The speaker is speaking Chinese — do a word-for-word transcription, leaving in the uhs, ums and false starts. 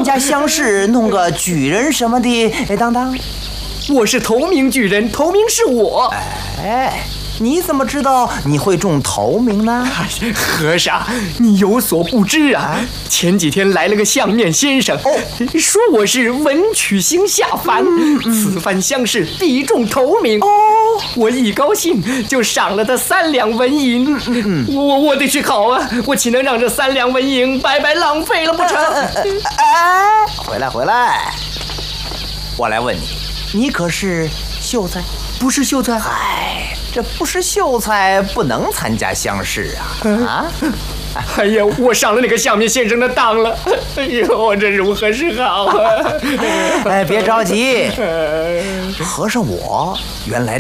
参加乡试，弄个举人什么的，哎，当当。 我是头名举人，头名是我。 哎。你怎么知道你会中头名呢？ 和尚，你有所不知啊！前几天来了个相面先生，哦，说我是文曲星下凡，嗯嗯、此番乡试必中头名。哦，我一高兴就赏了他三两纹银。嗯嗯、我我得去考啊！我岂能让这三两纹银白白浪费了不成？ 哎，回来回来，我来问你，你可是秀才？ 不是秀才。 哎，这不是秀才不能参加乡试啊！啊！ 哎呀，我上了那个相面先生的当了，哎呦，我这如何是好啊？ 哎，别着急，和尚我原来